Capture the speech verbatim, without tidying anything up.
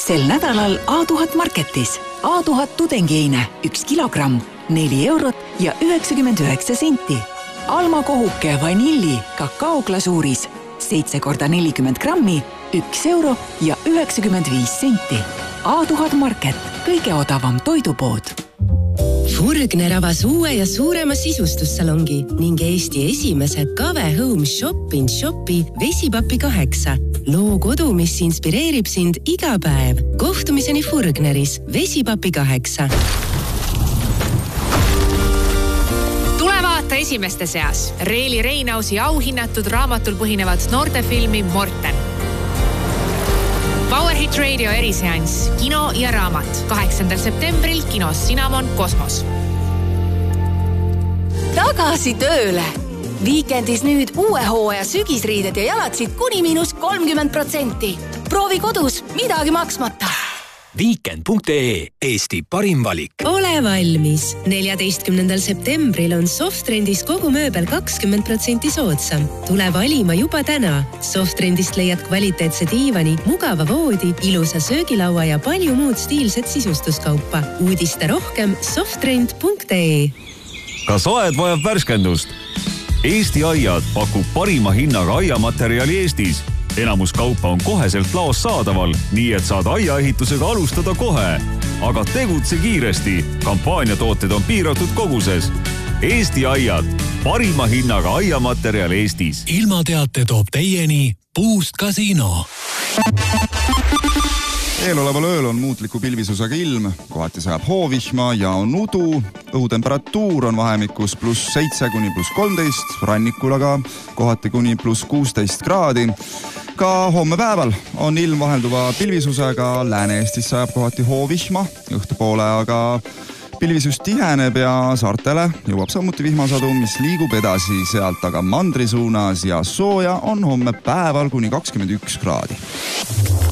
Sel nädalal A tuhat Marketis. A tuhat tudengiine, üks kilogramm, neli eurot ja üheksakümmend üheksa senti. Alma kohuke vanilli kakaoglasuuris, seitse korda nelikümmend grammi, üks euro ja üheksakümmend viis senti. A tuhat Market, kõige odavam toidupood. Furgner avas uue ja suurema sisustussalongi ning Eesti esimese Kave Home Shop in Shopi Vesipapi kaheksa. Loo kodu, mis inspireerib sind iga päev. Kohtumiseni Furgneris Vesipapi kaheksa. Tule vaata esimeste seas. Reeli Reinausi auhinnatud raamatul põhinevat noortefilmi Morten. Power Hit Radio eriseanss, kino ja raamat. kaheksandal septembril kinos Cinnamon Kosmos. Tagasi tööle! Viikendis nüüd uue hooaja sügisriided ja jalatsid kuni miinus kolmkümmend protsenti. Proovi kodus, midagi maksmata. Weekend punkt ee, Eesti parim valik. Ole valmis. neljateistkümnendal septembril on Softrendis kogu mööbel kakskümmend protsenti soodsam. Tule valima juba täna. Softrendist leiad kvaliteetse diivani, mugava voodi, ilusa söögilaua ja palju muud stiilset sisustuskaupa. Uudista rohkem softrend punkt ee. Kas aed vajab värskendust? Eesti Aiad pakub parima hinnaga aiamaterjali Eestis. Enamus kaupa on koheselt laos saadaval, nii et saad aiaehitusega alustada kohe. Aga tegutse kiiresti. Kampaaniatooted on piiratud koguses. Eesti Aiad, parima hinnaga aiamaterjal Eestis. Ilmateate toob teieni Puust Kasiino. Eeloleval ööl on muutliku pilvisusega ilm, kohati sajab hoovihma ja on udu. Õhutemperatuur on vahemikus pluss seitse kuni pluss kolmteist, rannikul aga kohati kuni pluss kuusteist kraadi. Ka homme päeval on ilm vahelduva pilvisusega, Lääne-Eestis sajab kohati hoovihma, õhtupoole aga pilvisus tiheneb ja saartele jõuab samuti vihmasadu, mis liigub edasi sealt aga mandri suunas ja sooja on homme päeval kuni kakskümmend üks kraadi.